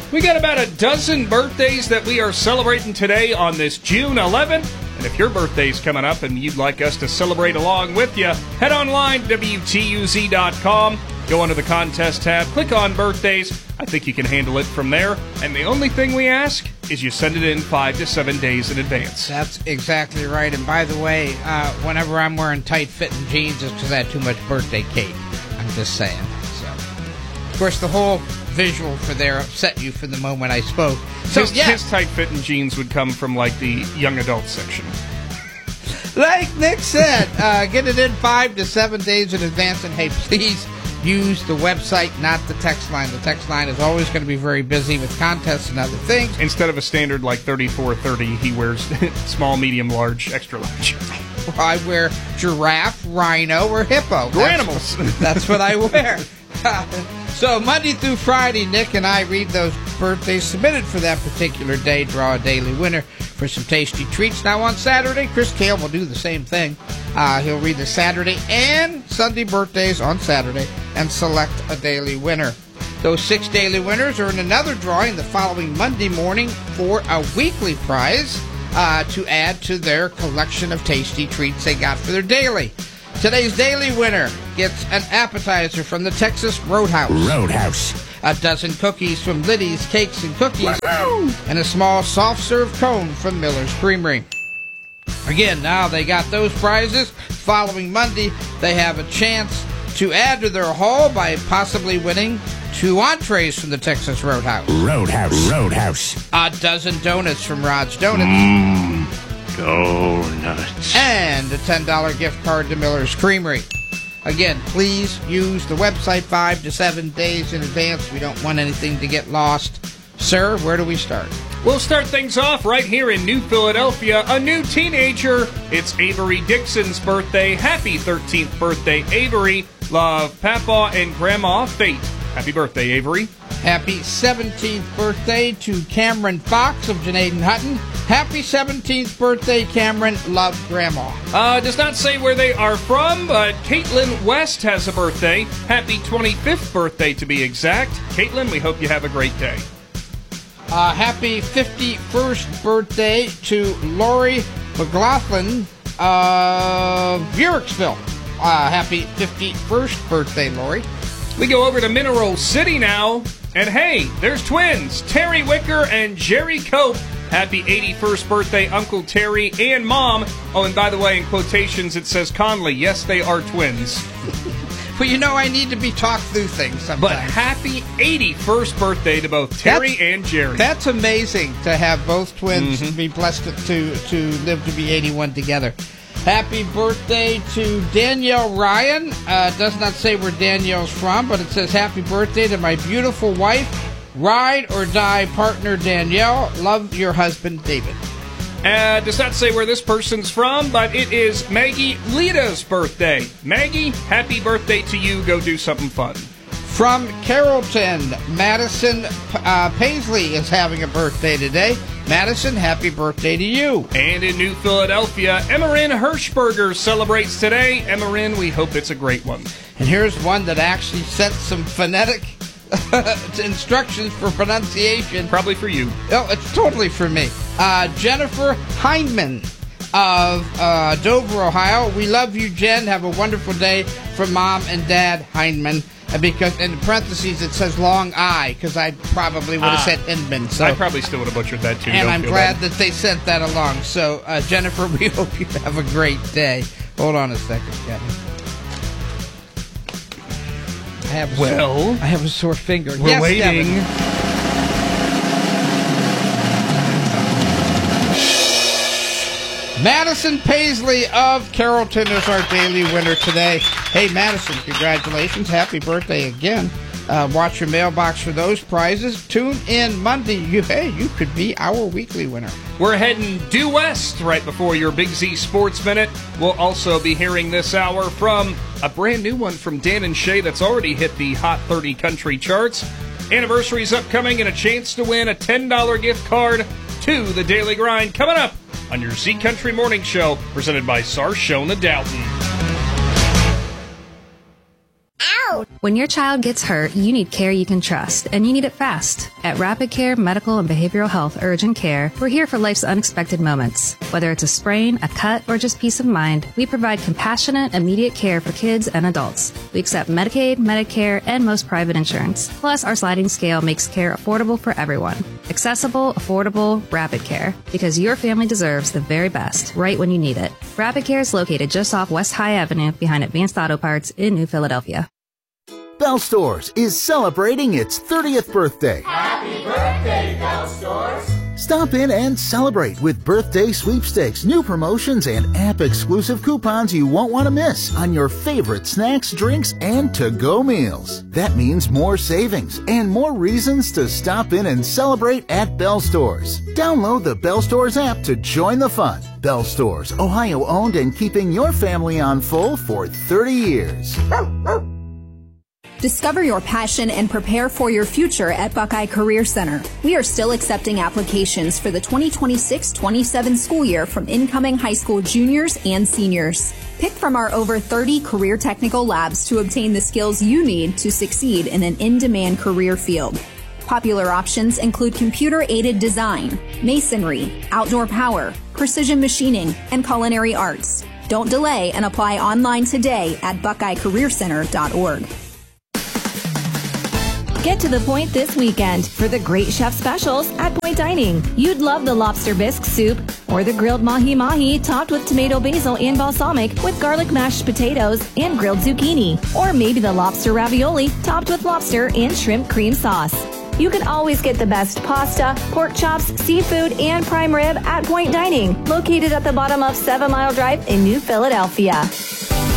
We got about a dozen birthdays that we are celebrating today on this June 11th. And if your birthday's coming up and you'd like us to celebrate along with you, head online to WTUZ.com, go under the contest tab, click on birthdays. I think you can handle it from there. And the only thing we ask is you send it in 5 to 7 days in advance. That's exactly right. And by the way, whenever I'm wearing tight-fitting jeans, it's because I had too much birthday cake. I'm just saying. So, of course, the whole visual for there upset you from the moment I spoke. So his tight-fitting jeans would come from, like, the young adult section. Like Nick said, get it in 5 to 7 days in advance. And, hey, please use the website, not the text line. The text line is always going to be very busy with contests and other things. Instead of a standard, like, 3430, he wears small, medium, large, extra large. I wear giraffe, rhino, or hippo. Animals. That's what I wear. So Monday through Friday, Nick and I read those birthdays submitted for that particular day, draw a daily winner for some tasty treats. Now on Saturday, Chris Kale will do the same thing. He'll read the Saturday and Sunday birthdays on Saturday and select a daily winner. Those 6 daily winners are in another drawing the following Monday morning for a weekly prize to add to their collection of tasty treats they got for their daily. Today's daily winner gets an appetizer from the Texas Roadhouse. A dozen cookies from Liddy's Cakes and Cookies. Wow. And a small soft-serve cone from Miller's Creamery. Again, now they got those prizes. Following Monday, they have a chance to add to their haul by possibly winning 2 entrees from the Texas Roadhouse. Roadhouse. A dozen donuts from Rod's Donuts. Donuts. And a $10 gift card to Miller's Creamery. Again, please use the website 5 to 7 days in advance. We don't want anything to get lost. Sir, where do we start? We'll start things off right here in New Philadelphia. A new teenager. It's Avery Dixon's birthday. Happy 13th birthday, Avery. Love, Papa and Grandma Fate. Happy birthday, Avery. Happy 17th birthday to Cameron Fox of Janaden Hutton. Happy 17th birthday, Cameron. Love, Grandma. Does not say where they are from, but Caitlin West has a birthday. Happy 25th birthday, to be exact. Caitlin, we hope you have a great day. Happy 51st birthday to Lori McLaughlin of Burixville. Happy 51st birthday, Lori. We go over to Mineral City now. And hey, there's twins, Terry Wicker and Jerry Cope. Happy 81st birthday, Uncle Terry and Mom. Oh, and by the way, in quotations, it says Conley. Yes, they are twins. Well, you know, I need to be talked through things sometimes. But happy 81st birthday to both Terry and Jerry. That's amazing to have both twins be blessed to live to be 81 together. Happy birthday to Danielle Ryan. Does not say where Danielle's from, but it says happy birthday to my beautiful wife, ride or die partner Danielle. Love your husband, David. Does not say where this person's from, but it is Maggie Lita's birthday. Maggie, happy birthday to you. Go do something fun. From Carrollton, Madison Paisley is having a birthday today. Madison, happy birthday to you. And in New Philadelphia, Emmerin Hirschberger celebrates today. Emmerin, we hope it's a great one. And here's one that actually sent some phonetic instructions for pronunciation. Probably for you. Oh, it's totally for me. Jennifer Hindman of Dover, Ohio. We love you, Jen. Have a wonderful day from Mom and Dad Hindman. Because in parentheses it says long I, because I probably would have said Hindman. So I probably still would have butchered that too. And I'm glad that they sent that along. So, Jennifer, we hope you have a great day. Hold on a second, Kevin. I have a sore finger. We're waiting. Kevin. Madison Paisley of Carrollton is our daily winner today. Hey, Madison, congratulations. Happy birthday again. Watch your mailbox for those prizes. Tune in Monday. You could be our weekly winner. We're heading due west right before your Big Z Sports Minute. We'll also be hearing this hour from a brand new one from Dan and Shay that's already hit the Hot 30 country charts. Anniversary's upcoming and a chance to win a $10 gift card to the Daily Grind coming up on your Z Country Morning Show, presented by Sarshona Dalton. When your child gets hurt, you need care you can trust, and you need it fast. At Rapid Care Medical and Behavioral Health Urgent Care, we're here for life's unexpected moments. Whether it's a sprain, a cut, or just peace of mind, we provide compassionate, immediate care for kids and adults. We accept Medicaid, Medicare, and most private insurance. Plus, our sliding scale makes care affordable for everyone. Accessible, affordable, Rapid Care. Because your family deserves the very best, right when you need it. Rapid Care is located just off West High Avenue behind Advanced Auto Parts in New Philadelphia. Bell Stores is celebrating its 30th birthday. Happy birthday, Bell Stores! Stop in and celebrate with birthday sweepstakes, new promotions, and app-exclusive coupons you won't want to miss on your favorite snacks, drinks, and to-go meals. That means more savings and more reasons to stop in and celebrate at Bell Stores. Download the Bell Stores app to join the fun. Bell Stores, Ohio-owned and keeping your family on full for 30 years. Discover your passion and prepare for your future at Buckeye Career Center. We are still accepting applications for the 2026-27 school year from incoming high school juniors and seniors. Pick from our over 30 career technical labs to obtain the skills you need to succeed in an in-demand career field. Popular options include computer-aided design, masonry, outdoor power, precision machining, and culinary arts. Don't delay and apply online today at BuckeyeCareerCenter.org. Get to the point this weekend for the great chef specials at Point Dining. You'd love the lobster bisque soup or the grilled mahi-mahi topped with tomato basil and balsamic with garlic mashed potatoes and grilled zucchini. Or maybe the lobster ravioli topped with lobster and shrimp cream sauce. You can always get the best pasta, pork chops, seafood, and prime rib at Point Dining, located at the bottom of 7 Mile Drive in New Philadelphia.